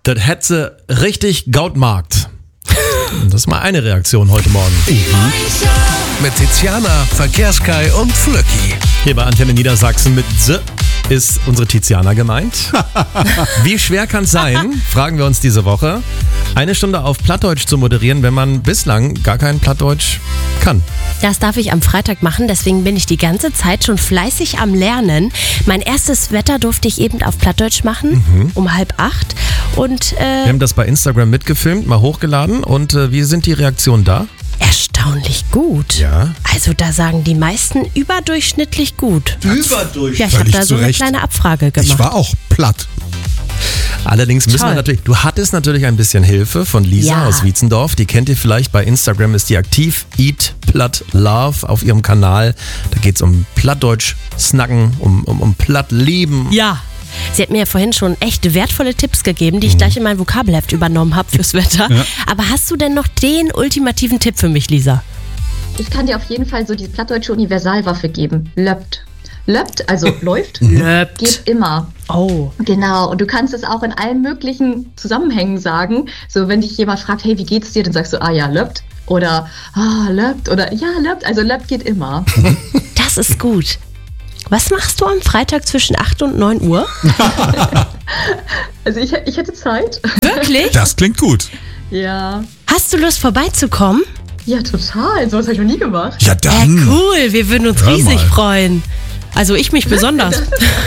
Das hätte sie richtig gautmarkt. Das ist mal eine Reaktion heute Morgen. Mit Tiziana, Verkehrskai und Flöcki. Hier bei Antenne Niedersachsen mit Z ist unsere Tiziana gemeint. Wie schwer kann es sein, fragen wir uns diese Woche, eine Stunde auf Plattdeutsch zu moderieren, wenn man bislang gar kein Plattdeutsch kann? Das darf ich am Freitag machen, deswegen bin ich die ganze Zeit schon fleißig am Lernen. Mein erstes Wetter durfte ich eben auf Plattdeutsch machen, um 7:30. Und Wir haben das bei Instagram mitgefilmt, mal hochgeladen. Und wie sind die Reaktionen da? erstaunlich gut. Ja. Also da sagen die meisten überdurchschnittlich gut. Überdurchschnittlich. Ja, ich habe Völlig da so zu eine Recht. kleine Abfrage gemacht. Ich war auch platt. Allerdings müssen wir Toll. natürlich, du hattest natürlich ein bisschen Hilfe von Lisa Ja. aus Wietzendorf. Die kennt ihr vielleicht, bei Instagram ist die aktiv. Eat Platt Love auf ihrem Kanal. Da geht es um Plattdeutsch snacken, um Platt leben. Ja. Sie hat mir ja vorhin schon echt wertvolle Tipps gegeben, die ich gleich in mein Vokabelheft übernommen habe fürs Wetter. Ja. Aber hast du denn noch den ultimativen Tipp für mich, Lisa? Ich kann dir auf jeden Fall so die plattdeutsche Universalwaffe geben. Löppt. Löppt, also läuft, Löppt. geht immer. Oh. Genau, und du kannst es auch in allen möglichen Zusammenhängen sagen. So, wenn dich jemand fragt, hey, wie geht's dir? Dann sagst du, ja, löppt. Oder, löppt. Oder, ja, löppt. Also löppt geht immer. Das ist gut. Was machst du am Freitag zwischen 8 und 9 Uhr? Also ich hätte Zeit. Wirklich? Das klingt gut. Ja. Hast du Lust vorbeizukommen? Ja, total. So was habe ich noch nie gemacht. Ja, dann. Cool, wir würden uns Hör riesig mal. freuen. Also ich mich besonders.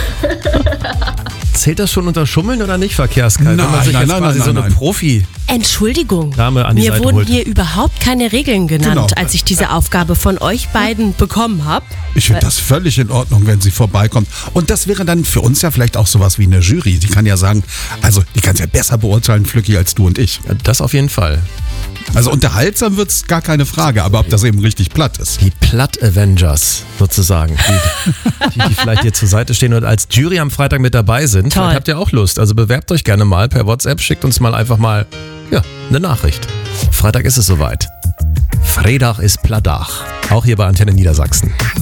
Zählt das schon unter Schummeln oder nicht, Verkehrskai? Wenn man Nein, sich nein, jetzt nein, quasi nein, so eine nein. Entschuldigung, Dame an die mir Seite wurden holt. hier überhaupt keine Regeln genannt, Genau. als ich diese Aufgabe von euch beiden bekommen habe. Ich finde das völlig in Ordnung, wenn sie vorbeikommt. Und das wäre dann für uns ja vielleicht auch sowas wie eine Jury. Die kann ja sagen, also die kann es ja besser beurteilen, Flöcki, als du und ich. Das auf jeden Fall. Also unterhaltsam wird es gar keine Frage, aber ob das eben richtig platt ist. Die Platt-Avengers sozusagen, die vielleicht hier zur Seite stehen und als Jury am Freitag mit dabei sind. Toll. Vielleicht habt ihr auch Lust. Also bewerbt euch gerne mal per WhatsApp, schickt uns mal einfach mal eine Nachricht. Freitag ist es soweit. Freitag ist Plattdach. Auch hier bei Antenne Niedersachsen.